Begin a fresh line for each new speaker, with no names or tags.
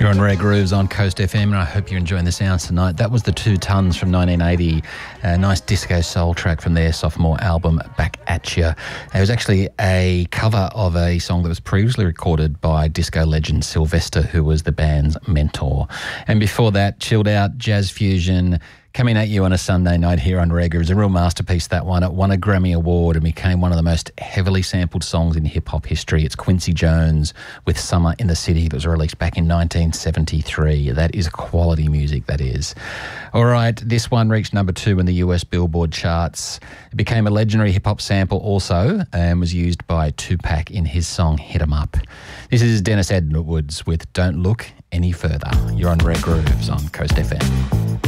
You're on Rare Grooves on Coast FM, and I hope you're enjoying the sounds tonight. That was the 2 Tons from 1980, a nice disco soul track from their sophomore album, Back At Ya. It was actually a cover of a song that was previously recorded by disco legend Sylvester, who was the band's mentor. And before that, chilled out jazz fusion, coming at you on a Sunday night here on Rare Grooves. A real masterpiece, that one. It won a Grammy Award and became one of the most heavily sampled songs in hip-hop history. It's Quincy Jones with Summer in the City. That was released back in 1973. That is quality music, that is. All right, this one reached number 2 in the US Billboard charts. It became a legendary hip-hop sample also and was used by Tupac in his song Hit 'Em Up. This is Dennis Edwards with Don't Look Any Further. You're on Rare Grooves on Coast FM.